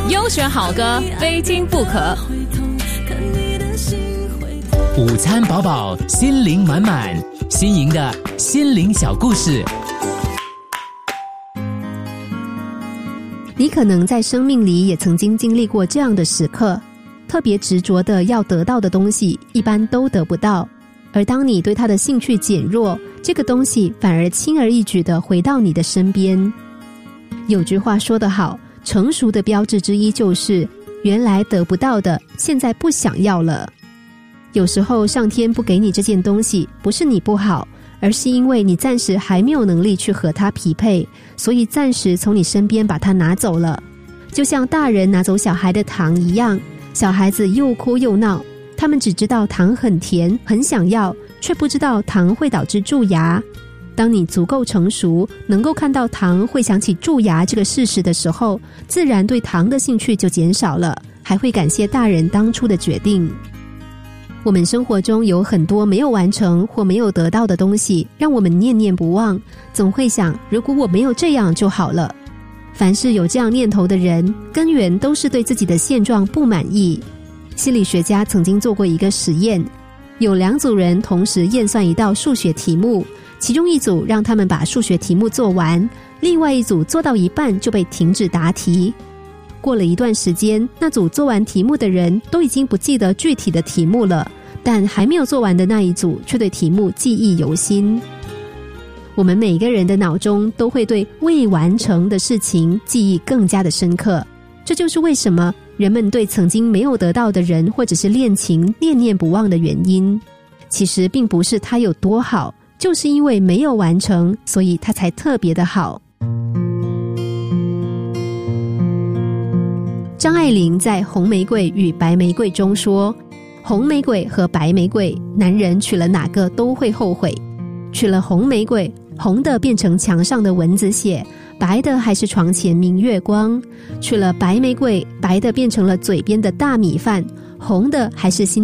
优选好歌，非听不可。 午餐饱饱，心灵满满，新颖的心灵小故事。 你可能在生命里也曾经经历过这样的时刻，特别执着的要得到的东西一般都得不到，而当你对它的兴趣减弱，这个东西反而轻而易举地回到你的身边。有句话说得好，成熟的标志之一就是原来得不到的现在不想要了。有时候上天不给你这件东西，不是你不好，而是因为你暂时还没有能力去和它匹配，所以暂时从你身边把它拿走了。就像大人拿走小孩的糖一样，小孩子又哭又闹，他们只知道糖很甜，很想要，却不知道糖会导致蛀牙。当你足够成熟，能够看到糖会想起蛀牙这个事实的时候，自然对糖的兴趣就减少了，还会感谢大人当初的决定。我们生活中有很多没有完成或没有得到的东西，让我们念念不忘，总会想如果我没有这样就好了。凡是有这样念头的人，根源都是对自己的现状不满意。心理学家曾经做过一个实验，有2组人同时验算一道数学题目，其中一组让他们把数学题目做完，另外一组做到一半就被停止答题。过了一段时间，那组做完题目的人都已经不记得具体的题目了，但还没有做完的那一组却对题目记忆犹新。我们每个人的脑中都会对未完成的事情记忆更加的深刻，这就是为什么人们对曾经没有得到的人或者是恋情念念不忘的原因。其实并不是它有多好，就是因为没有完成，所以它才特别的好。张爱玲在《红玫瑰与白玫瑰》中说，红玫瑰和白玫瑰，男人娶了哪个都会后悔。娶了红玫瑰，红的变成墙上的蚊子血，白的还是床前明月光；娶了白玫瑰，白的变成了嘴边的大米饭，红的还是心